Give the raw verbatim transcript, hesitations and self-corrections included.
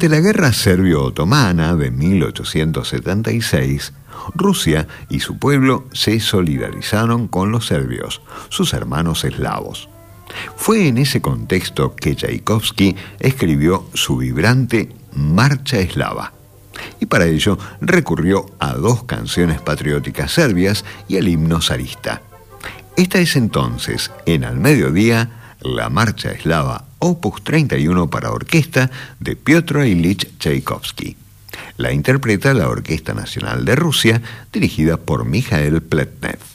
Durante la Guerra Serbio-Otomana de mil ochocientos setenta y seis, Rusia y su pueblo se solidarizaron con los serbios, sus hermanos eslavos. Fue en ese contexto que Chaikovsky escribió su vibrante Marcha Eslava, y para ello recurrió a dos canciones patrióticas serbias y al himno zarista. Esta es entonces, en Al Mediodía, la Marcha Eslava opus treinta y uno para orquesta de Piotr Ilich Tchaikovsky. La interpreta la Orquesta Nacional de Rusia, dirigida por Mikhail Pletnev.